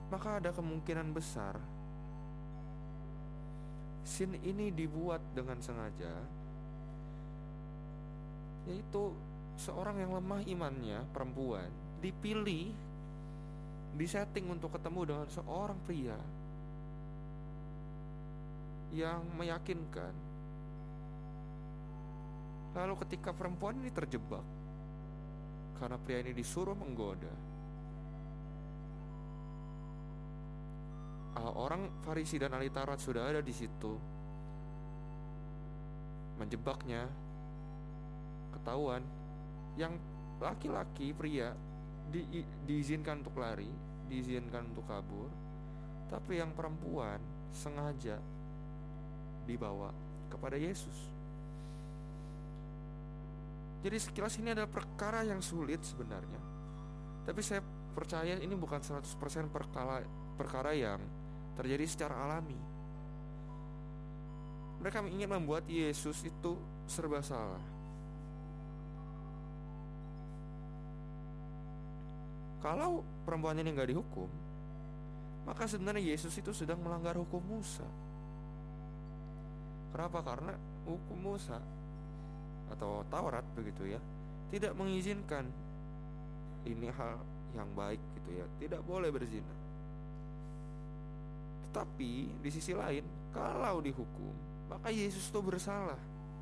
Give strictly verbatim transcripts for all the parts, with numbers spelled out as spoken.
maka ada kemungkinan besar scene ini dibuat dengan sengaja, yaitu seorang yang lemah imannya, perempuan, dipilih, disetting untuk ketemu dengan seorang pria yang meyakinkan. Lalu ketika perempuan ini terjebak karena pria ini disuruh menggoda, orang Farisi dan ahli Taurat sudah ada di situ, menjebaknya. Ketahuan, yang laki-laki pria di, diizinkan untuk lari, diizinkan untuk kabur, tapi yang perempuan sengaja dibawa kepada Yesus. Jadi sekilas ini adalah perkara yang sulit sebenarnya, tapi saya percaya ini bukan seratus persen perkara, perkara yang terjadi secara alami. Mereka ingin membuat Yesus itu serba salah. Kalau perempuan ini gak dihukum, maka sebenarnya Yesus itu sedang melanggar hukum Musa. Kenapa? Karena hukum Musa atau Taurat begitu ya, tidak mengizinkan ini hal yang baik gitu ya, tidak boleh berzina. Tetapi di sisi lain, kalau dihukum, maka Yesus itu bersalah.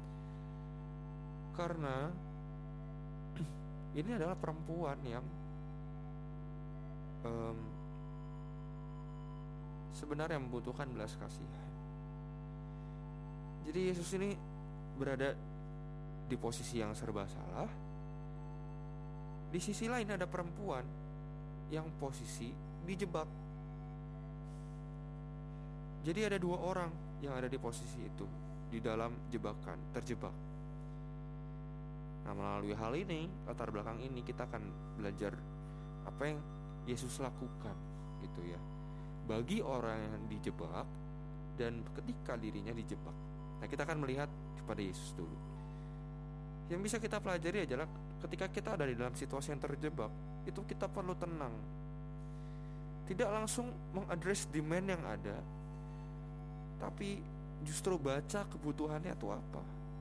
Karena ini adalah perempuan yang um, sebenarnya membutuhkan belas kasihan. Jadi Yesus ini berada di posisi yang serba salah. Di sisi lain ada perempuan yang posisi dijebak. Jadi ada dua orang yang ada di posisi itu, di dalam jebakan, terjebak. Nah, melalui hal ini, latar belakang ini, kita akan belajar apa yang Yesus lakukan gitu ya, bagi orang yang dijebak dan ketika dirinya dijebak. Nah, kita akan melihat kepada Yesus dulu. Yang bisa kita pelajari adalah ketika kita ada di dalam situasi yang terjebak, itu kita perlu tenang. Tidak langsung mengadres demand yang ada, tapi justru baca kebutuhannya itu apa.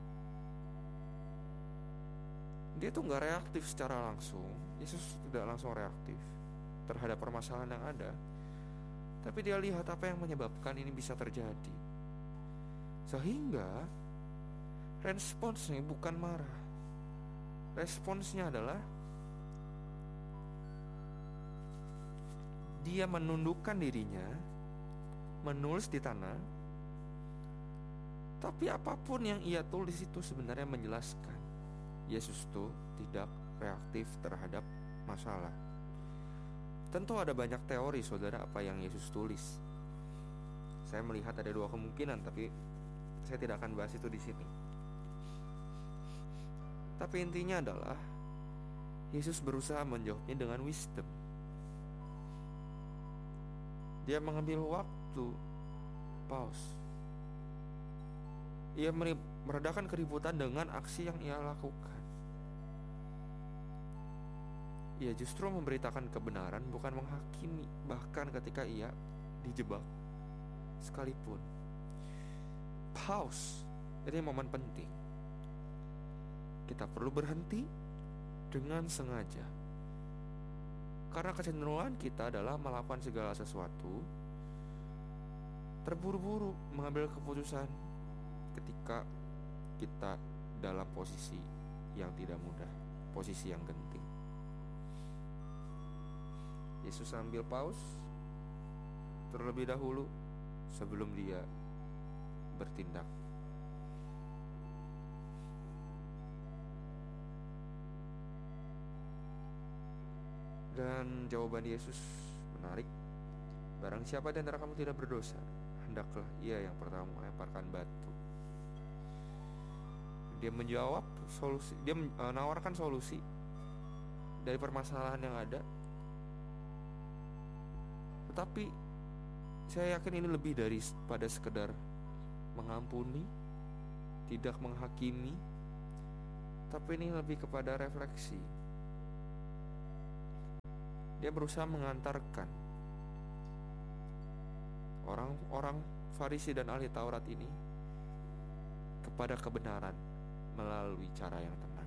Dia tuh gak reaktif secara langsung. Yesus tidak langsung reaktif terhadap permasalahan yang ada, tapi dia lihat apa yang menyebabkan ini bisa terjadi. Sehingga responsnya bukan marah. Responsnya adalah dia menundukkan dirinya, menulis di tanah. Tapi apapun yang ia tulis itu sebenarnya menjelaskan Yesus itu tidak reaktif terhadap masalah. Tentu ada banyak teori saudara apa yang Yesus tulis. Saya melihat ada dua kemungkinan, tapi saya tidak akan bahas itu di sini. Tapi intinya adalah Yesus berusaha menjawabnya dengan wisdom. Dia mengambil waktu, pause. Ia meredakan keributan dengan aksi yang ia lakukan. Ia justru memberitakan kebenaran, bukan menghakimi, bahkan ketika ia dijebak sekalipun. Pause, ini momen penting. Kita perlu berhenti dengan sengaja, karena kecenderungan kita adalah melakukan segala sesuatu terburu-buru, mengambil keputusan ketika kita dalam posisi yang tidak mudah, posisi yang genting. Yesus ambil pause terlebih dahulu sebelum dia bertindak. Dan jawaban Yesus menarik. Barang siapa di antara kamu tidak berdosa, hendaklah ia yang pertama melemparkan batu. Dia menjawab solusi, dia menawarkan solusi dari permasalahan yang ada. Tetapi saya yakin ini lebih dari pada sekedar mengampuni, tidak menghakimi, tapi ini lebih kepada refleksi. Dia berusaha mengantarkan orang-orang Farisi dan ahli Taurat ini kepada kebenaran melalui cara yang tenang.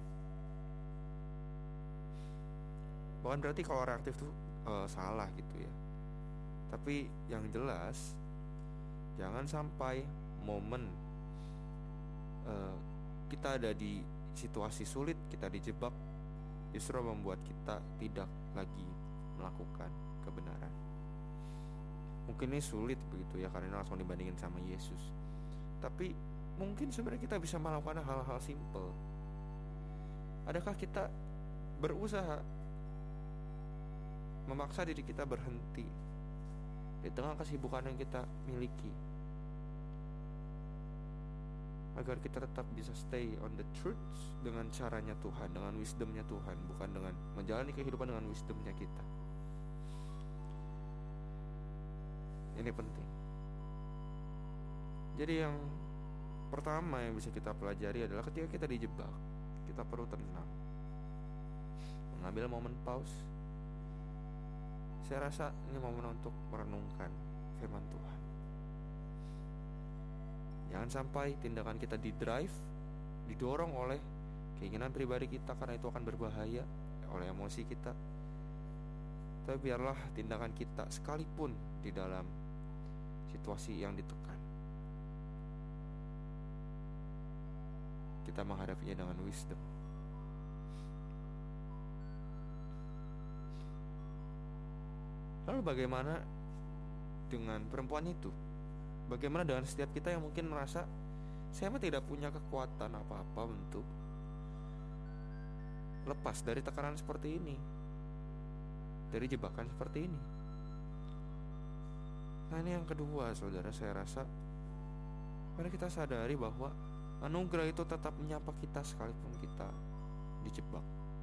Bukan berarti kalau reaktif itu uh, salah gitu ya. Tapi yang jelas jangan sampai momen uh, kita ada di situasi sulit, kita dijebak, justru membuat kita tidak lagi melakukan kebenaran. Mungkin ini sulit begitu ya, karena langsung dibandingin sama Yesus. Tapi mungkin sebenarnya kita bisa melakukan hal-hal simple. Adakah kita berusaha memaksa diri kita berhenti di tengah kesibukan yang kita miliki, agar kita tetap bisa stay on the truth dengan caranya Tuhan, dengan wisdomnya Tuhan, bukan dengan menjalani kehidupan dengan wisdomnya kita. Ini penting. Jadi yang pertama yang bisa kita pelajari adalah ketika kita dijebak, kita perlu tenang, mengambil momen pause. Saya rasa ini momen untuk merenungkan firman Tuhan. Jangan sampai tindakan kita didrive, didorong oleh keinginan pribadi kita, karena itu akan berbahaya, oleh emosi kita. Tapi biarlah tindakan kita sekalipun di dalam situasi yang ditekan, kita menghadapinya dengan wisdom. Lalu bagaimana dengan perempuan itu? Bagaimana dengan setiap kita yang mungkin merasa saya mah tidak punya kekuatan apa-apa untuk lepas dari tekanan seperti ini, dari jebakan seperti ini? Nah, ini yang kedua, saudara, saya rasa mari kita sadari bahwa anugerah itu tetap menyapa kita sekalipun kita dijebak.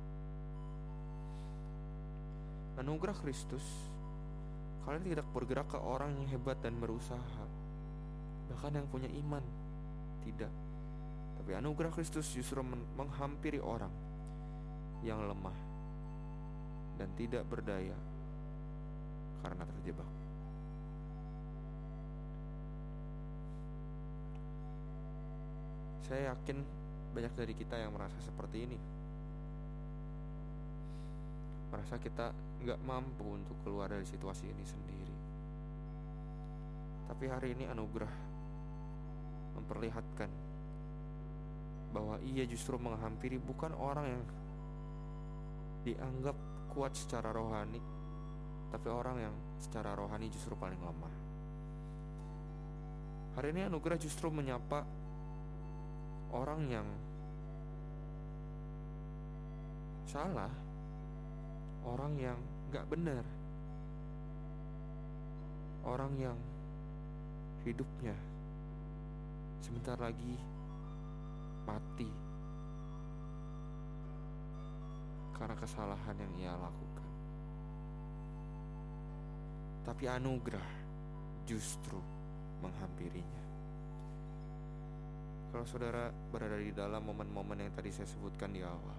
Anugerah Kristus, kalian tidak bergerak ke orang yang hebat dan berusaha, bahkan yang punya iman, tidak. Tapi anugerah Kristus justru menghampiri orang yang lemah dan tidak berdaya karena terjebak. Saya yakin banyak dari kita yang merasa seperti ini, merasa kita gak mampu untuk keluar dari situasi ini sendiri. Tapi hari ini anugerah memperlihatkan bahwa ia justru menghampiri bukan orang yang dianggap kuat secara rohani, tapi orang yang secara rohani justru paling lemah. Hari ini anugerah justru menyapa orang yang salah, orang yang gak benar, orang yang hidupnya sebentar lagi mati karena kesalahan yang ia lakukan. Tapi anugerah justru menghampirinya. Kalau saudara berada di dalam momen-momen yang tadi saya sebutkan di awal,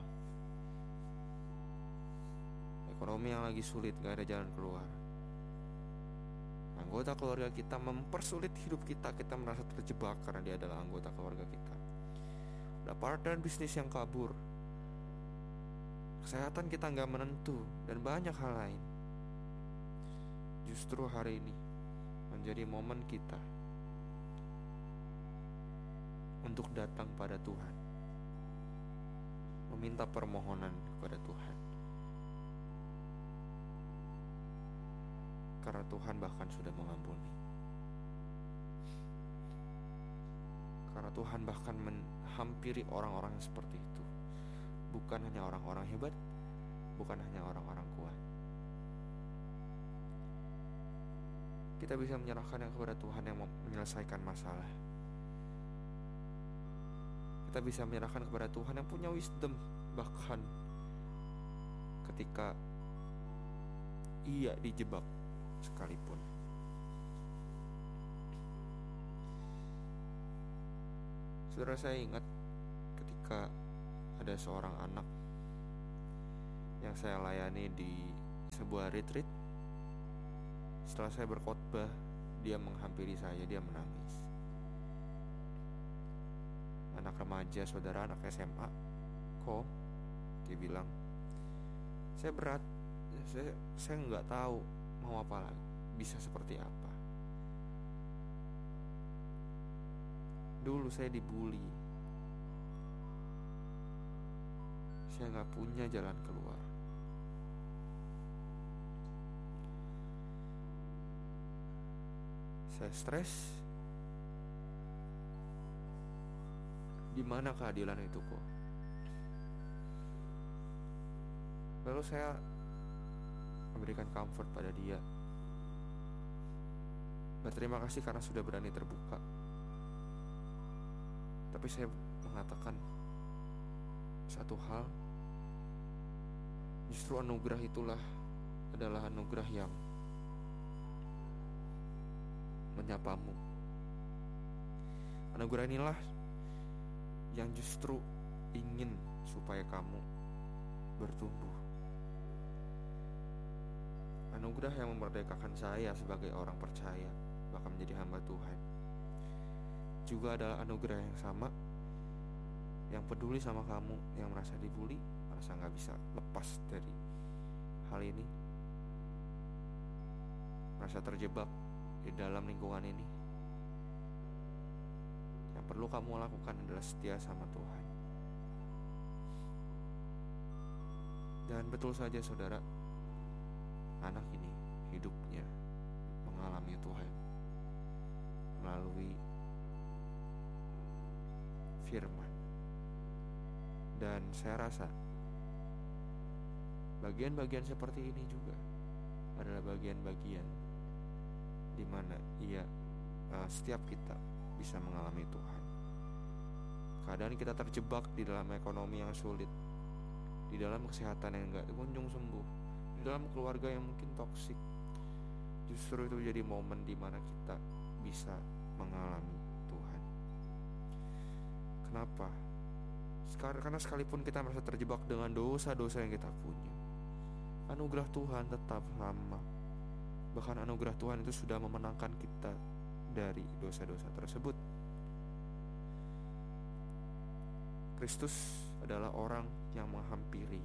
ekonomi yang lagi sulit, gak ada jalan keluar, anggota keluarga kita mempersulit hidup kita, kita merasa terjebak karena dia adalah anggota keluarga kita, ada partner bisnis yang kabur, kesehatan kita gak menentu, dan banyak hal lain. Justru hari ini menjadi momen kita untuk datang pada Tuhan, meminta permohonan kepada Tuhan, karena Tuhan bahkan sudah mengampuni, karena Tuhan bahkan menghampiri orang-orang seperti itu, bukan hanya orang-orang hebat, bukan hanya orang-orang kuat. Kita bisa menyerahkan kepada Tuhan yang menyelesaikan masalah. Kita bisa menyerahkan kepada Tuhan yang punya wisdom, bahkan ketika ia dijebak sekalipun. Saudara, saya ingat ketika ada seorang anak yang saya layani di sebuah retreat. Setelah saya berkhotbah dia menghampiri saya, dia menangis. Anak remaja, saudara, anak S M A. Kok? Dia bilang, saya berat, saya saya nggak tahu mau apa lagi, bisa seperti apa. Dulu saya dibully, saya nggak punya jalan keluar. Saya stres. Di mana keadilan itu kok? Lalu saya memberikan comfort pada dia. Berterima kasih karena sudah berani terbuka. Tapi saya mengatakan satu hal, justru anugerah itulah adalah anugerah yang menyapamu. Anugerah inilah yang justru ingin supaya kamu bertumbuh. Anugerah yang memerdekakan saya sebagai orang percaya, bahkan menjadi hamba Tuhan, juga adalah anugerah yang sama, yang peduli sama kamu, yang merasa dibully, merasa gak bisa lepas dari hal ini, merasa terjebak di dalam lingkungan ini. Yang perlu kamu lakukan adalah setia sama Tuhan. Dan betul saja saudara, anak ini hidupnya mengalami Tuhan melalui firman. Dan saya rasa bagian-bagian seperti ini juga adalah bagian-bagian di mana ia uh, setiap kita bisa mengalami Tuhan. Keadaan kita terjebak di dalam ekonomi yang sulit, di dalam kesehatan yang gak kunjung sembuh, di dalam keluarga yang mungkin toksik. Justru itu jadi momen di mana kita bisa mengalami Tuhan. Kenapa? Karena sekalipun kita merasa terjebak dengan dosa-dosa yang kita punya, anugerah Tuhan tetap sama. Bahkan anugerah Tuhan itu sudah memenangkan kita dari dosa-dosa tersebut. Kristus adalah orang yang menghampiri,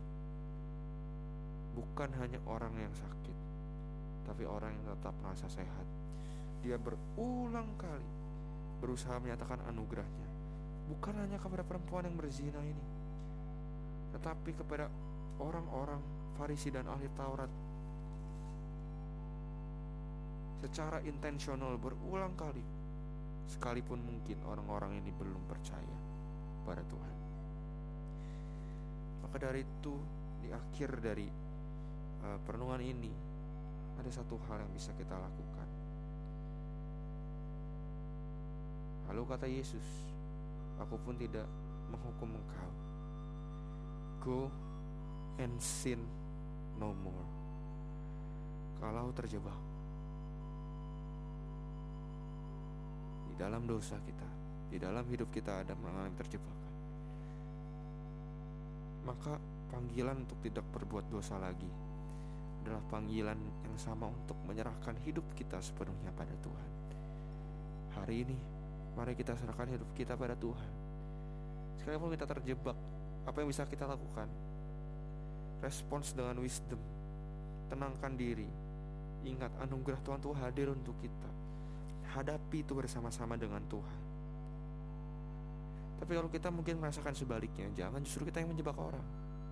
bukan hanya orang yang sakit, tapi orang yang tetap merasa sehat. Dia berulang kali berusaha menyatakan anugerahnya, bukan hanya kepada perempuan yang berzina ini, tetapi kepada orang-orang Farisi dan ahli Taurat. Secara intensional berulang kali, sekalipun mungkin orang-orang ini belum percaya pada Tuhan. Maka dari itu, di akhir dari uh, perenungan ini, ada satu hal yang bisa kita lakukan. Lalu kata Yesus, aku pun tidak menghukum engkau. Go and sin no more. Kalau terjebak di dalam dosa kita, di dalam hidup kita ada mengalami terjebakan, maka panggilan untuk tidak berbuat dosa lagi adalah panggilan yang sama untuk menyerahkan hidup kita sepenuhnya pada Tuhan. Hari ini, mari kita serahkan hidup kita pada Tuhan. Sekalipun kita terjebak, apa yang bisa kita lakukan? Respons dengan wisdom, tenangkan diri. Ingat, anugerah Tuhan itu hadir untuk kita. Hadapi itu bersama-sama dengan Tuhan. Tapi kalau kita mungkin merasakan sebaliknya, jangan justru kita yang menjebak orang.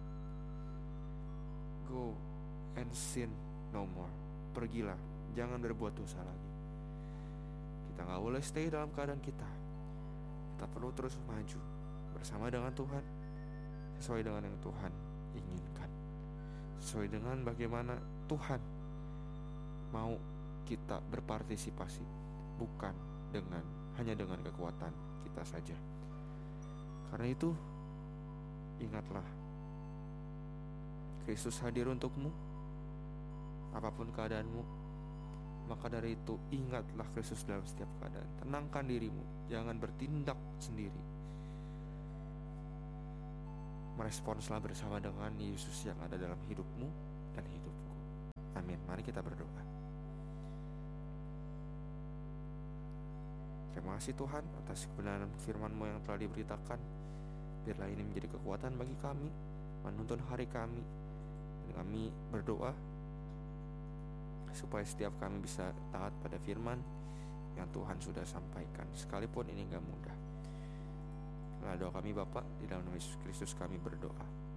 Go and sin no more. Pergilah, jangan berbuat dosa lagi. Kita gak boleh stay dalam keadaan kita. Kita perlu terus maju bersama dengan Tuhan, sesuai dengan yang Tuhan inginkan, sesuai dengan bagaimana Tuhan mau kita berpartisipasi, bukan dengan hanya dengan kekuatan kita saja. Karena itu, ingatlah, Kristus hadir untukmu apapun keadaanmu. Maka dari itu, ingatlah Kristus dalam setiap keadaan. Tenangkan dirimu, jangan bertindak sendiri. Meresponslah bersama dengan Yesus yang ada dalam hidupmu dan hidupku. Amin. Mari kita berdoa. Terima kasih Tuhan atas kebenaran firman-Mu yang telah diberitakan. Biarlah ini menjadi kekuatan bagi kami menuntun hari kami. Dan kami berdoa supaya setiap kami bisa taat pada firman yang Tuhan sudah sampaikan, sekalipun ini gak mudah. Nah, doa kami Bapa, di dalam nama Yesus Kristus kami berdoa.